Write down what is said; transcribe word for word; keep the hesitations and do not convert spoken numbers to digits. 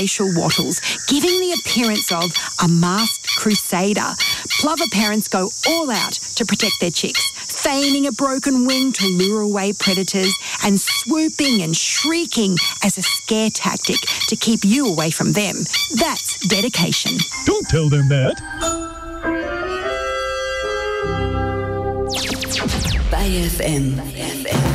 facial wattles, giving the appearance of a masked crusader. Plover parents go all out to protect their chicks, feigning a broken wing to lure away predators and swooping and shrieking as a scare tactic to keep you away from them. That's dedication. Don't tell them that. Bay F M.